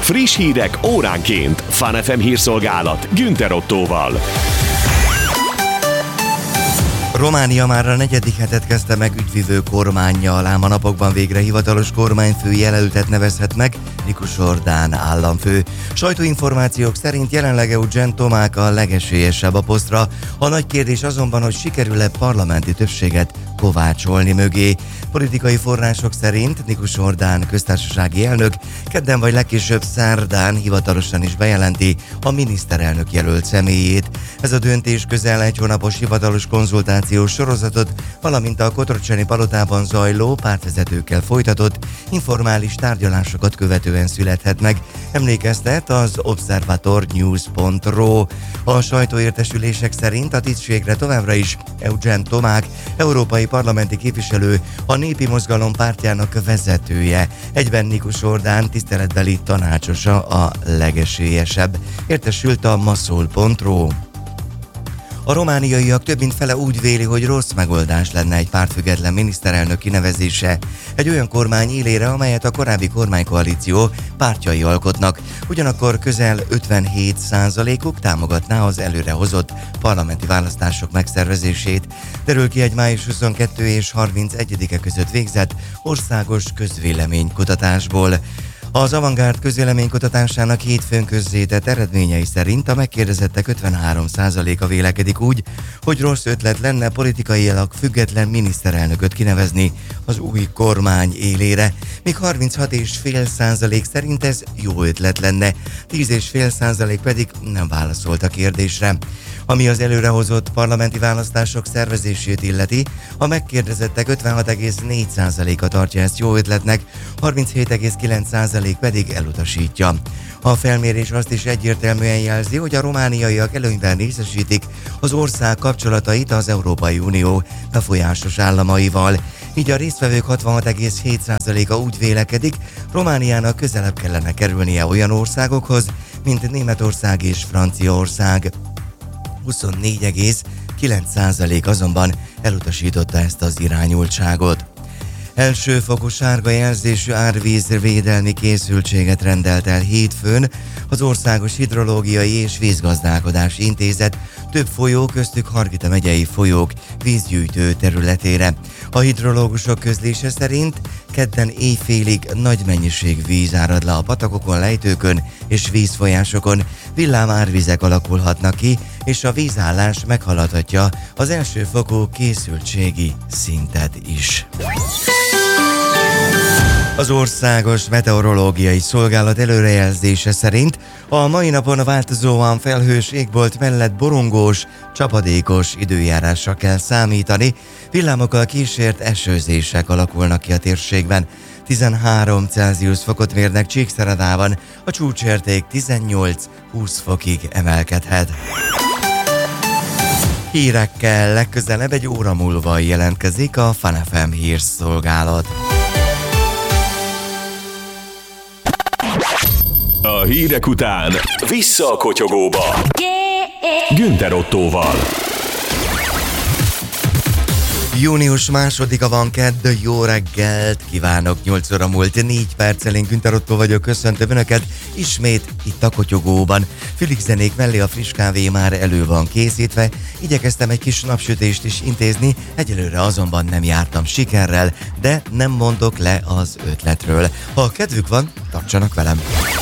Friss hírek óránként. Fun FM hírszolgálat Günther Ottóval. Románia már a 4. hetet kezdte meg ügyvivő kormánnyal, ám a napokban végre hivatalos kormányfő jelöltet nevezhet meg Nikus Ordán államfő. Sajtóinformációk szerint jelenleg Eugen Tomák a legesélyesebb a posztra. A nagy kérdés azonban, hogy sikerül-e parlamenti többséget kovácsolni mögé. Politikai források szerint Nikus Ordán köztársasági elnök kedden vagy legkésőbb szerdán hivatalosan is bejelenti a miniszterelnök jelölt személyét. Ez a döntés közel egy hónapos hivatalos konzultációs sorozatot, valamint a Kotroceni palotában zajló pártvezetőkkel folytatott informális tárgyalásokat követően születhet meg, emlékeztet az observatornews.ru. A sajtóértesülések szerint a tisztségre továbbra is Eugen Tomák, európai parlamenti képviselő, a Népi Mozgalom pártjának vezetője, egyben Nikus Ordán tiszteletbeli tanácsosa a legesélyesebb, értesült a maszol.ru. A romániaiak több mint fele úgy véli, hogy rossz megoldás lenne egy pártfüggetlen miniszterelnök kinevezése egy olyan kormány élére, amelyet a korábbi kormánykoalíció pártjai alkotnak. Ugyanakkor közel 57%-uk támogatná az előrehozott parlamenti választások megszervezését. Derül ki egy május 22 és 31-e között végzett országos közvéleménykutatásból. Az Avantgárd közvéleménykutatásának hétfőn közzétett eredményei szerint a megkérdezettek 53%-a vélekedik úgy, hogy rossz ötlet lenne politikailag független miniszterelnököt kinevezni az új kormány élére, míg 36,5% szerint ez jó ötlet lenne, 10,5% pedig nem válaszolt a kérdésre. Ami az előrehozott parlamenti választások szervezését illeti, a megkérdezettek 56,4%-a tartja ezt jó ötletnek, 37,9% pedig elutasítja. A felmérés azt is egyértelműen jelzi, hogy a romániaiak előnyben részesítik az ország kapcsolatait az Európai Unió befolyásos államaival. Így a résztvevők 66,7%-a úgy vélekedik, Romániának közelebb kellene kerülnie olyan országokhoz, mint Németország és Franciaország. 24,9% azonban elutasította ezt az irányultságot. Elsőfokú sárga jelzésű árvízvédelmi készültséget rendelt el hétfőn az Országos Hidrológiai és Vízgazdálkodási Intézet több folyó, köztük Hargita megyei folyók vízgyűjtő területére. A hidrológusok közlése szerint kedden éjfélig nagy mennyiség víz árad le a patakokon, lejtőkön és vízfolyásokon, villámárvizek alakulhatnak ki, és a vízállás meghaladhatja az elsőfokú készültségi szintet is. Az Országos Meteorológiai Szolgálat előrejelzése szerint a mai napon változóan felhős égbolt mellett borongós, csapadékos időjárásra kell számítani, villámokkal kísért esőzések alakulnak ki a térségben. 13 Celsius fokot mérnek Csíkszeredában, a csúcsérték 18-20 fokig emelkedhet. Hírekkel legközelebb egy óra múlva jelentkezik a Fun FM hírszolgálat. A hírek után vissza a kotyogóba. Günther Ottóval. Június 2-a van, kedd, jó reggelt kívánok, 8 óra múlt 4 perccel, én Günther Ottó vagyok, köszöntöm Önöket ismét itt a kotyogóban. Fülig zenék mellé a friss kávé már elő van készítve, igyekeztem egy kis napsütést is intézni, egyelőre azonban nem jártam sikerrel, de nem mondok le az ötletről. Ha kedvük van, tartsanak velem!